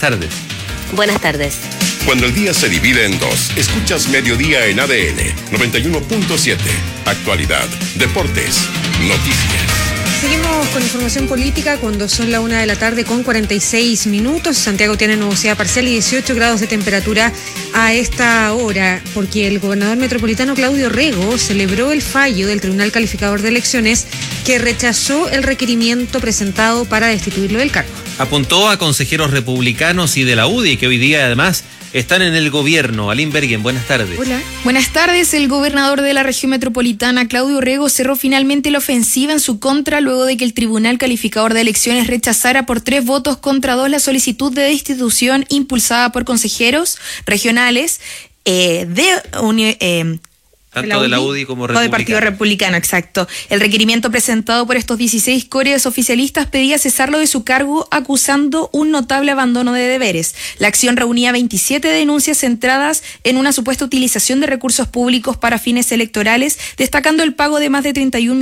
Tardes. Buenas tardes. Cuando el día se divide en dos, escuchas Mediodía en ADN 91.7. Actualidad, deportes, noticias. Seguimos con información política cuando son la 1:00 con 46 minutos. Santiago tiene nubosidad parcial y 18 grados de temperatura a esta hora, porque el gobernador metropolitano Claudio Rego celebró el fallo del Tribunal Calificador de Elecciones que rechazó el requerimiento presentado para destituirlo del cargo. Apuntó a consejeros republicanos y de la UDI que hoy día además están en el gobierno. Aline Bergen, buenas tardes. Hola. Buenas tardes. El gobernador de la región metropolitana, Claudio Rego, cerró finalmente la ofensiva en su contra luego de que el Tribunal Calificador de Elecciones rechazara por 3 votos contra 2 la solicitud de destitución impulsada por consejeros regionales tanto de la UDI como del Partido Republicano, exacto. El requerimiento presentado por estos 16 coreos oficialistas pedía cesarlo de su cargo acusando un notable abandono de deberes. La acción reunía 27 denuncias centradas en una supuesta utilización de recursos públicos para fines electorales, destacando el pago de más de 31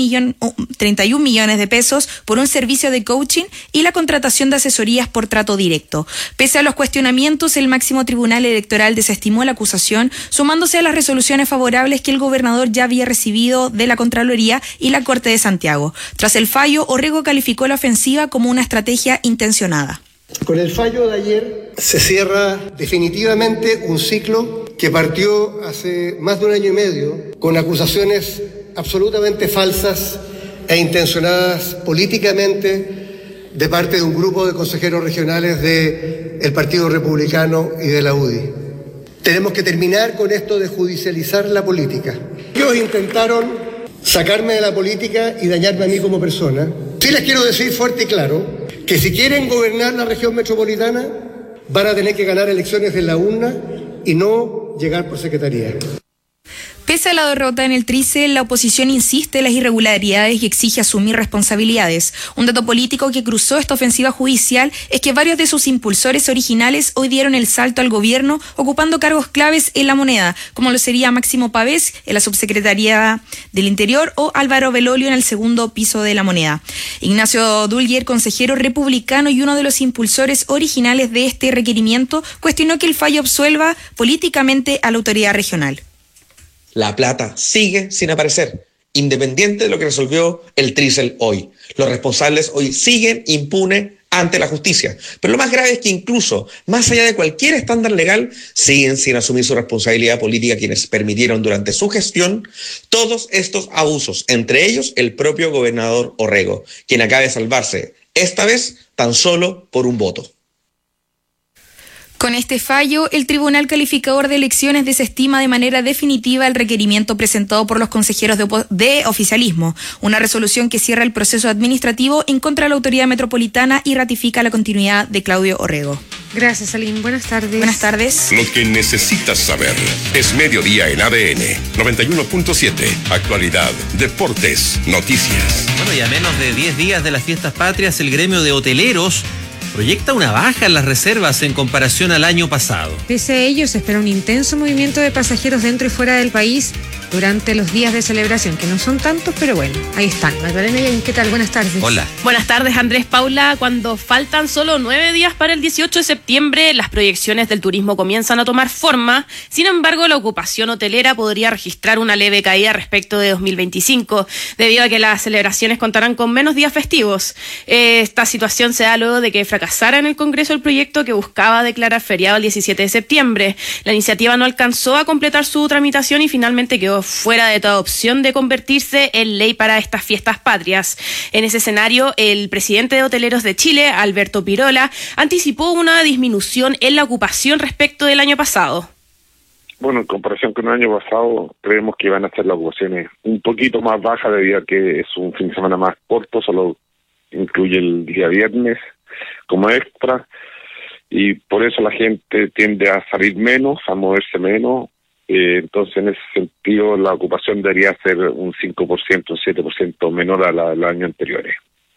millones de pesos por un servicio de coaching y la contratación de asesorías por trato directo. Pese a los cuestionamientos, el máximo tribunal electoral desestimó la acusación, sumándose a las resoluciones favorables que el gobernador ya había recibido de la Contraloría y la Corte de Santiago. Tras el fallo, Orrego calificó la ofensiva como una estrategia intencionada. Con el fallo de ayer se cierra definitivamente un ciclo que partió hace más de 1 año y medio con acusaciones absolutamente falsas e intencionadas políticamente de parte de un grupo de consejeros regionales del Partido Republicano y de la UDI. Tenemos que terminar con esto de judicializar la política. Ellos intentaron sacarme de la política y dañarme a mí como persona. Sí les quiero decir fuerte y claro que si quieren gobernar la región metropolitana van a tener que ganar elecciones en la urna y no llegar por secretaría. Pese a la derrota en el Tríce, la oposición insiste en las irregularidades y exige asumir responsabilidades. Un dato político que cruzó esta ofensiva judicial es que varios de sus impulsores originales hoy dieron el salto al gobierno ocupando cargos claves en la moneda, como lo sería Máximo Pavés en la Subsecretaría del Interior o Álvaro Belolio en el segundo piso de la moneda. Ignacio Dulguer, consejero republicano y uno de los impulsores originales de este requerimiento, cuestionó que el fallo absuelva políticamente a la autoridad regional. La plata sigue sin aparecer, independiente de lo que resolvió el Trícel hoy. Los responsables hoy siguen impunes ante la justicia. Pero lo más grave es que incluso, más allá de cualquier estándar legal, siguen sin asumir su responsabilidad política quienes permitieron durante su gestión todos estos abusos, entre ellos el propio gobernador Orrego, quien acaba de salvarse, esta vez tan solo por un voto. Con este fallo, el Tribunal Calificador de Elecciones desestima de manera definitiva el requerimiento presentado por los consejeros de oficialismo, una resolución que cierra el proceso administrativo en contra de la autoridad metropolitana y ratifica la continuidad de Claudio Orrego. Gracias, Aline. Buenas tardes. Buenas tardes. Lo que necesitas saber es Mediodía en ADN 91.7. Actualidad, deportes, noticias. Bueno, y a menos de 10 días de las fiestas patrias, el gremio de hoteleros proyecta una baja en las reservas en comparación al año pasado. Pese a ello, se espera un intenso movimiento de pasajeros dentro y fuera del país durante los días de celebración, que no son tantos, pero bueno, ahí están. Magdalena, ¿qué tal? Buenas tardes. Hola. Buenas tardes, Andrés, Paula. Cuando faltan solo 9 días para el 18 de septiembre, las proyecciones del turismo comienzan a tomar forma. Sin embargo, la ocupación hotelera podría registrar una leve caída respecto de 2025, debido a que las celebraciones contarán con menos días festivos. Esta situación se da luego de que fracasara en el Congreso el proyecto que buscaba declarar feriado el 17 de septiembre. La iniciativa no alcanzó a completar su tramitación y finalmente quedó fuera de toda opción de convertirse en ley para estas fiestas patrias. En ese escenario, el presidente de Hoteleros de Chile, Alberto Pirola, anticipó una disminución en la ocupación respecto del año pasado. Bueno, en comparación con el año pasado, creemos que van a ser las ocupaciones un poquito más bajas debido a que es un fin de semana más corto, solo incluye el día viernes como extra, y por eso la gente tiende a salir menos, a moverse menos. Entonces, en ese sentido, la ocupación debería ser un 5%, un 7% menor a la año anteriores.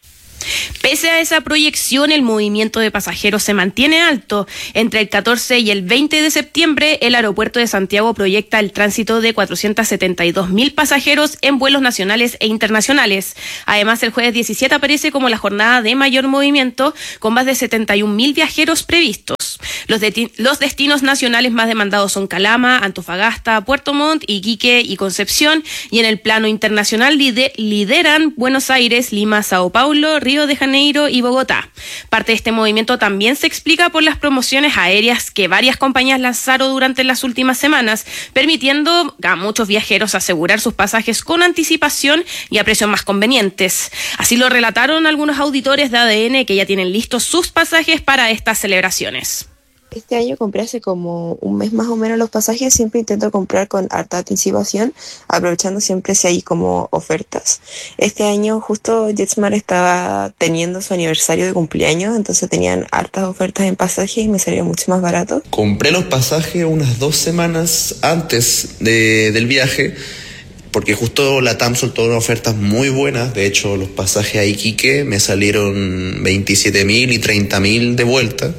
Pese a esa proyección, el movimiento de pasajeros se mantiene alto. Entre el 14 y el 20 de septiembre, el aeropuerto de Santiago proyecta el tránsito de 472.000 pasajeros en vuelos nacionales e internacionales. Además, el jueves 17 aparece como la jornada de mayor movimiento, con más de 71.000 viajeros previstos. Los destinos nacionales más demandados son Calama, Antofagasta, Puerto Montt, Iquique y Concepción, y en el plano internacional lideran Buenos Aires, Lima, Sao Paulo, Río de Janeiro y Bogotá. Parte de este movimiento también se explica por las promociones aéreas que varias compañías lanzaron durante las últimas semanas, permitiendo a muchos viajeros asegurar sus pasajes con anticipación y a precios más convenientes. Así lo relataron algunos auditores de ADN que ya tienen listos sus pasajes para estas celebraciones. Este año compré hace como un mes más o menos los pasajes. Siempre intento comprar con harta anticipación, aprovechando siempre si hay como ofertas. Este año justo JetSmart estaba teniendo su aniversario de cumpleaños, entonces tenían hartas ofertas en pasajes y me salió mucho más barato. Compré los pasajes unas 2 semanas antes del viaje, porque justo la TAM soltó unas ofertas muy buenas. De hecho, los pasajes a Iquique me salieron 27.000 y 30.000 de vuelta.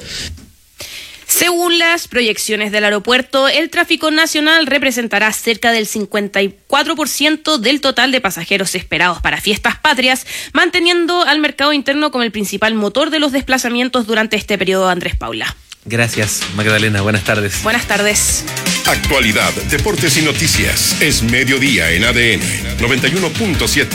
Según las proyecciones del aeropuerto, el tráfico nacional representará cerca del 54% del total de pasajeros esperados para fiestas patrias, manteniendo al mercado interno como el principal motor de los desplazamientos durante este periodo. Andrés Paula. Gracias, Magdalena. Buenas tardes. Buenas tardes. Actualidad, deportes y noticias. Es mediodía en ADN 91.7.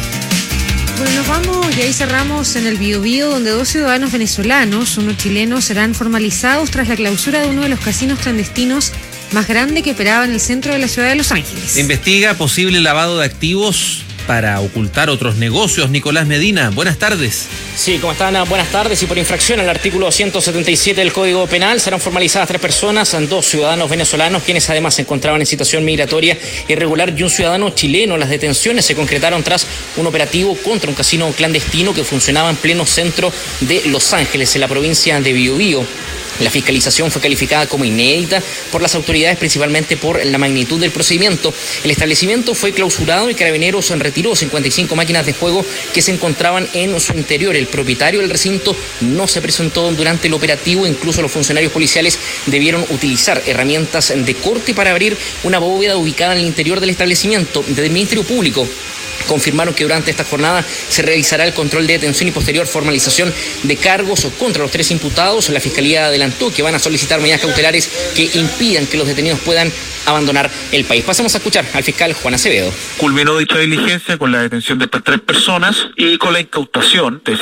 Bueno, nos vamos y ahí cerramos en el Biobío, donde 2 ciudadanos venezolanos, uno chileno, serán formalizados tras la clausura de uno de los casinos clandestinos más grande que operaba en el centro de la ciudad de Los Ángeles. Investiga posible lavado de activos para ocultar otros negocios. Nicolás Medina, buenas tardes. Sí, ¿cómo están? Buenas tardes. Y por infracción al artículo 177 del Código Penal serán formalizadas 3 personas, 2 ciudadanos venezolanos, quienes además se encontraban en situación migratoria irregular, y un ciudadano chileno. Las detenciones se concretaron tras un operativo contra un casino clandestino que funcionaba en pleno centro de Los Ángeles, en la provincia de Biobío. La fiscalización fue calificada como inédita por las autoridades, principalmente por la magnitud del procedimiento. El establecimiento fue clausurado y Carabineros retiró 55 máquinas de juego que se encontraban en su interior. El propietario del recinto no se presentó durante el operativo. Incluso los funcionarios policiales debieron utilizar herramientas de corte para abrir una bóveda ubicada en el interior del establecimiento. Desde el Ministerio Público confirmaron que durante esta jornada se realizará el control de detención y posterior formalización de cargos contra los 3 imputados. La Fiscalía adelantó que van a solicitar medidas cautelares que impidan que los detenidos puedan abandonar el país. Pasamos a escuchar al fiscal Juan Acevedo. Culminó dicha diligencia con la detención de estas 3 personas y con la incautación de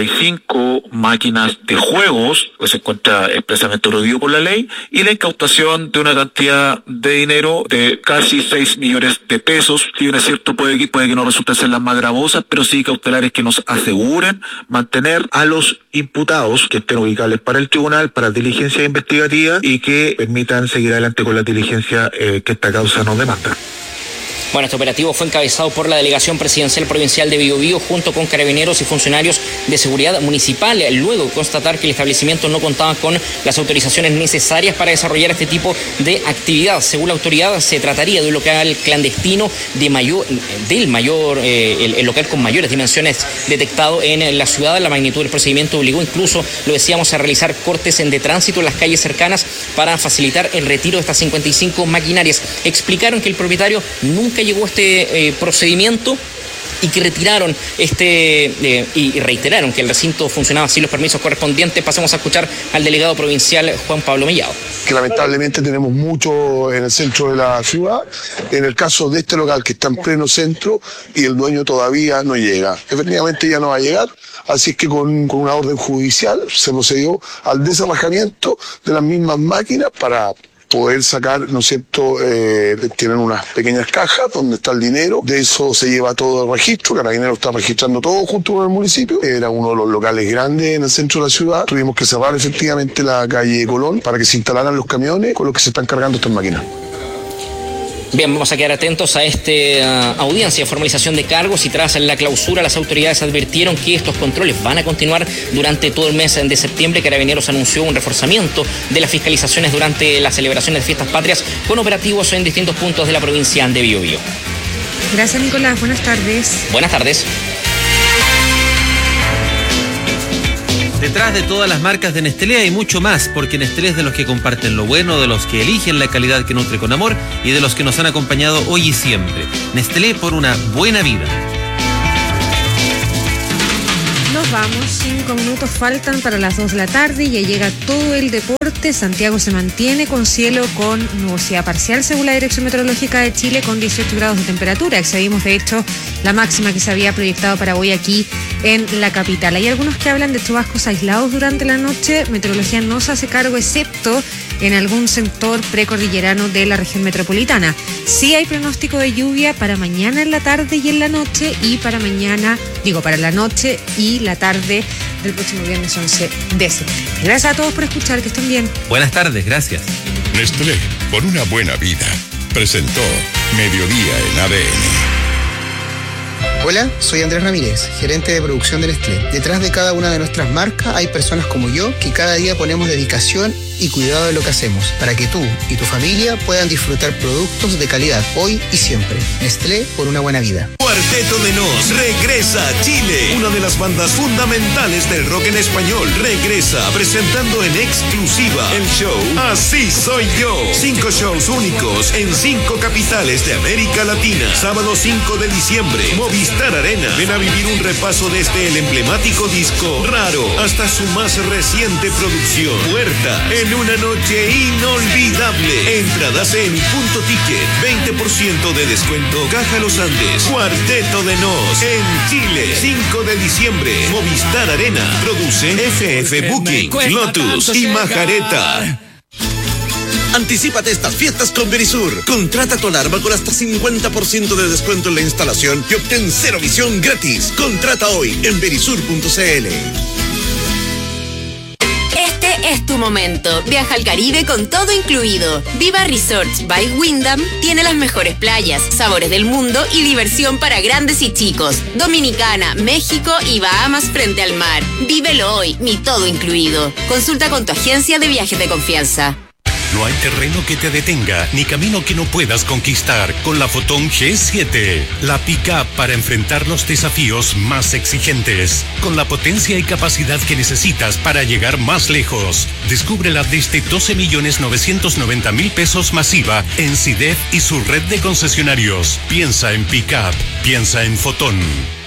55 máquinas de juegos, que se encuentra expresamente prohibido por la ley, y la incautación de una cantidad de dinero de casi 6 millones de pesos. Si bien es cierto, puede que no resulten ser las más gravosas, pero sí cautelares que nos aseguren mantener a los imputados que estén ubicables para el tribunal, para diligencia investigativa, y que permitan seguir adelante con la diligencia que esta causa nos demanda. Bueno, este operativo fue encabezado por la Delegación Presidencial Provincial de Biobío junto con carabineros y funcionarios de seguridad municipal, luego de constatar que el establecimiento no contaba con las autorizaciones necesarias para desarrollar este tipo de actividad. Según la autoridad, se trataría de un local clandestino el local con mayores dimensiones detectado en la ciudad. La magnitud del procedimiento obligó incluso, lo decíamos, a realizar cortes de tránsito en las calles cercanas para facilitar el retiro de estas 55 maquinarias. Explicaron que el propietario nunca llegó a este procedimiento y que retiraron y reiteraron que el recinto funcionaba sin los permisos correspondientes. Pasamos a escuchar al delegado provincial Juan Pablo Mellado. Que lamentablemente tenemos mucho en el centro de la ciudad. En el caso de este local que está en pleno centro y el dueño todavía no llega. Efectivamente ya no va a llegar, así es que con una orden judicial se procedió al desalojamiento de las mismas máquinas para poder sacar, ¿no es cierto? Tienen unas pequeñas cajas donde está el dinero, de eso se lleva todo el registro. Carabineros está registrando todo junto con el municipio. Era uno de los locales grandes en el centro de la ciudad. Tuvimos que cerrar efectivamente la calle Colón para que se instalaran los camiones con los que se están cargando estas máquinas. Bien, vamos a quedar atentos a esta audiencia de formalización de cargos, y tras la clausura las autoridades advirtieron que estos controles van a continuar durante todo el mes de septiembre. Carabineros anunció un reforzamiento de las fiscalizaciones durante las celebraciones de fiestas patrias con operativos en distintos puntos de la provincia de Biobío. Gracias, Nicolás. Buenas tardes. Buenas tardes. Detrás de todas las marcas de Nestlé hay mucho más, porque Nestlé es de los que comparten lo bueno, de los que eligen la calidad que nutre con amor y de los que nos han acompañado hoy y siempre. Nestlé, por una buena vida. Nos vamos. 5 minutos faltan para las 2 de la tarde y ya llega todo el deporte. Santiago se mantiene con cielo con nubosidad parcial según la Dirección Meteorológica de Chile, con 18 grados de temperatura. Excedimos de hecho la máxima que se había proyectado para hoy aquí en la capital. Hay algunos que hablan de chubascos aislados durante la noche. Meteorología no se hace cargo, excepto en algún sector precordillerano de la región metropolitana. Sí hay pronóstico de lluvia para mañana en la tarde y en la noche, y para la noche y la tarde del próximo viernes 11 de septiembre. Gracias a todos por escuchar, que estén bien. Buenas tardes, gracias. Nestlé, por una buena vida, presentó Mediodía en ADN. Hola, soy Andrés Ramírez, gerente de producción de Nestlé. Detrás de cada una de nuestras marcas hay personas como yo que cada día ponemos dedicación y cuidado de lo que hacemos para que tú y tu familia puedan disfrutar productos de calidad hoy y siempre. Nestlé, por una buena vida. Cuarteto de Nos regresa a Chile. Una de las bandas fundamentales del rock en español regresa presentando en exclusiva el show Así Soy Yo. 5 shows únicos en 5 capitales de América Latina. Sábado 5 de diciembre, Movistar Arena. Ven a vivir un repaso desde el emblemático disco Raro hasta su más reciente producción Puerta, en una noche inolvidable. Entradas en Punto Ticket, 20% de descuento. Caja Los Andes. Cuarteto de Nos en Chile, 5 de diciembre, Movistar Arena. Produce FF Booking, Lotus y Majareta. Anticípate estas fiestas con Verisur. Contrata tu alarma con hasta 50% de descuento en la instalación y obtén cero visión gratis. Contrata hoy en verisur.cl. Es tu momento. Viaja al Caribe con todo incluido. Viva Resorts by Wyndham tiene las mejores playas, sabores del mundo y diversión para grandes y chicos. Dominicana, México y Bahamas frente al mar. Vívelo hoy, mi todo incluido. Consulta con tu agencia de viajes de confianza. No hay terreno que te detenga, ni camino que no puedas conquistar con la Fotón G7. La pick-up para enfrentar los desafíos más exigentes, con la potencia y capacidad que necesitas para llegar más lejos. Descúbrela desde 12.990.000 pesos masiva en CIDEF y su red de concesionarios. Piensa en pick-up, piensa en Fotón.